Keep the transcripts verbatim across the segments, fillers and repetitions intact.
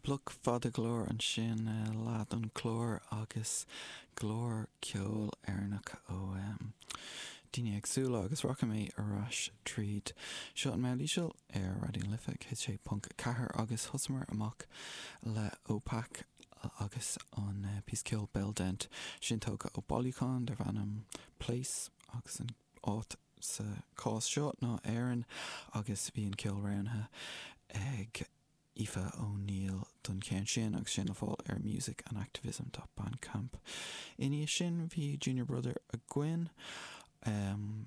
Plug fada glór an sin uh, lad an chlór agus glór ceol airnach ó um, Dine agsúla agus rocha mé arás tríd. Seo an meilíseal ar radio'n lifa cé sé punk cahar agus husmar amach le ópac agus an uh, písceol Beldent sin tóga ó Bollycon dar bhanam place agus an áit sa cás seo ná éireann agus bhí an ceol roinnithe ag Aoife O'Neill don céan sin agus sin a fáil ar music and activism dot bandcamp. Iní sin bhí junior brother a Gwyn um,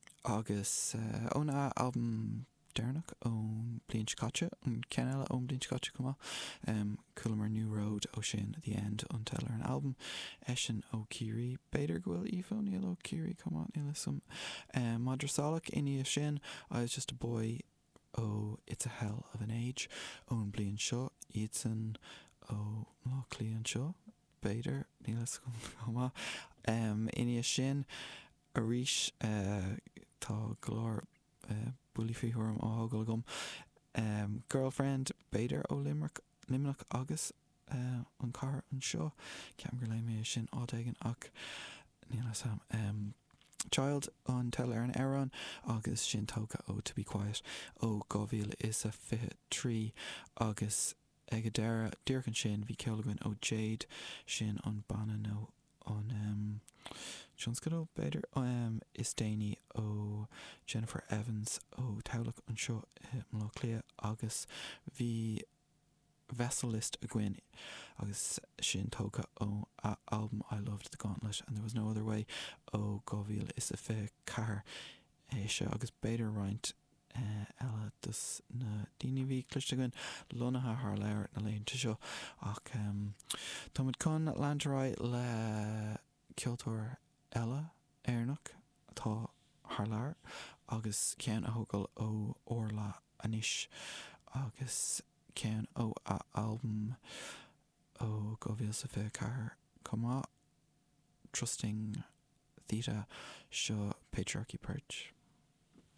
agus uh, óna album Dernach ón Blian Scotcha an Kenella ón Blian Scotcha cuma um, Coolmore New Road ó sin The End until an album Eshin ó Kiri Beidir Gwil Aoife O'Neill ó Kiri come on Ilisum um, Madra Salak iní sin I was just a boy oh It's a Hell of an Age ón Blian Seo Eidson ó Lochlean Seo Beidir Ilisum cuma um, iní sin a ríis uh, tá glór uh, bully fi hurm á hogel gom um, Girlfriend Beidir ó Limerick Limerick agus uh, an car an seo ceam gur leim mé sin ádagan ach níl sam um, Child on Tell ar an Aaron agus sin tóga ó To Be Quiet ó Govil is a fi trí agus ag a dera dearcan sin bhí ceolagin ó Jade sin an banna nó on um, Johnscadó Beidir um, is déine ó Jennifer Evans ó Taulach an seo uh, Mloclia agus bhí Vesselist a Gwyn agus sin tóga ó uh, album I Loved the Gauntlet and There Was No Other Way ó Govil is a fé car é se agus Beidir roint uh, eile dus na daoine bhí cliste gin lonathe haar leir na léonnta seo ach um, tá muid con landráid le ceoltóir eile airnach atá haar leir agus cean a thógáil ó Orla anis agus cean ó a album ó Govil sa fé car comá Trusting Theta seo Patriarchy Purge.